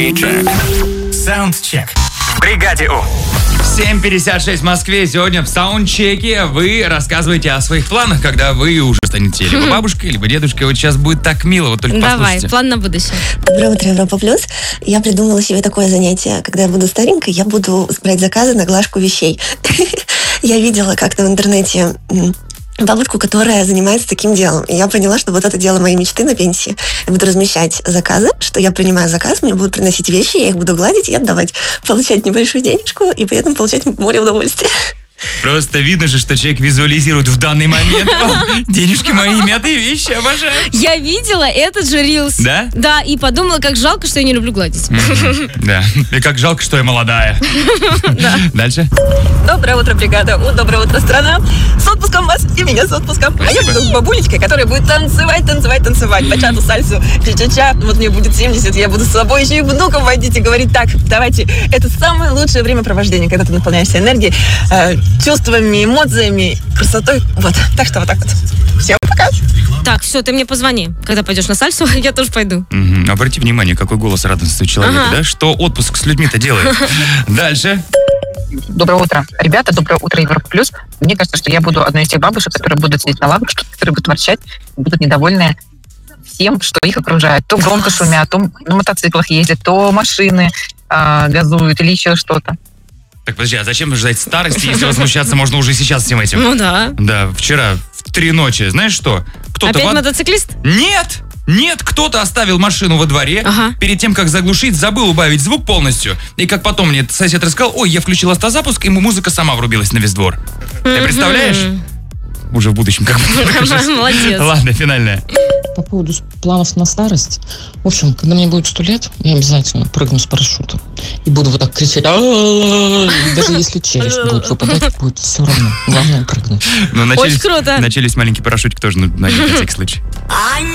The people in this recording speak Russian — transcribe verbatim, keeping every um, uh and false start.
Диджей. Саундчек. В бригаде У. семь пятьдесят шесть в Москве. Сегодня в саундчеке вы рассказываете о своих планах, когда вы уже станете либо бабушкой, либо дедушкой. Вот сейчас будет так мило, вот только Давай, послушайте. план на будущее. Доброе утро, Европа Плюс. Я придумала себе такое занятие. Когда я буду старенькой, я буду брать заказы на глажку вещей. Я видела как-то в интернете бабушку, которая занимается таким делом. И я поняла, что вот это дело моей мечты на пенсии. Я буду размещать заказы, что я принимаю заказ, мне будут приносить вещи, я их буду гладить и отдавать. Получать небольшую денежку и при этом получать море удовольствия. Просто видно же, что человек визуализирует в данный момент. О, денежки мои, мятые вещи, обожаю. Я видела этот же рилс. Да? Да, и подумала, как жалко, что я не люблю гладить. Да, и как жалко, что я молодая. Дальше. Доброе утро, бригада. У, доброе утро, страна. С отпуском вас и меня с отпуском. А я буду с бабулечкой, которая будет танцевать, танцевать, танцевать. Бачату, сальсу, ча-ча-ча. Вот мне будет семьдесят, я буду с собой еще и внуков водить и говорить: так, давайте, это самое лучшее времяпровождение, когда ты наполняешься энергией, э, чувствами, эмоциями, красотой. Вот, так что вот так вот. Всем пока. Так, все, ты мне позвони, когда пойдешь на сальсу, я тоже пойду. Угу. Обрати внимание, какой голос радостного человека, Ага. да? Что отпуск с людьми-то делает. Дальше. Доброе утро, ребята, доброе утро, Европа Плюс. Мне кажется, что я буду одной из тех бабушек, которые будут сидеть на лавочке, которые будут ворчать, будут недовольны всем, что их окружает. То громко шумят, то на мотоциклах ездят, то машины а, газуют или еще что-то. Так, подожди, а зачем ждать старости, если возмущаться можно уже сейчас всем этим? Ну да. Да, вчера в три ночи, знаешь что? Кто-то Опять в од- мотоциклист? Нет! Нет, кто-то оставил машину во дворе, Ага. перед тем, как заглушить, забыл убавить звук полностью. И как потом мне сосед рассказал: ой, я включил автозапуск, и ему музыка сама врубилась на весь двор. Ты представляешь? Уже в будущем как бы. Молодец. Ладно, финальная. По поводу планов на старость. В общем, когда мне будет сто лет, я обязательно прыгну с парашюта. И буду вот так кричать. «А-а-а!» И даже если челюсть будет выпадать, будет все равно. Главное прыгнуть. Ну, на Очень челюсть- круто. На челюсть маленький парашютик тоже надо на всякий случай.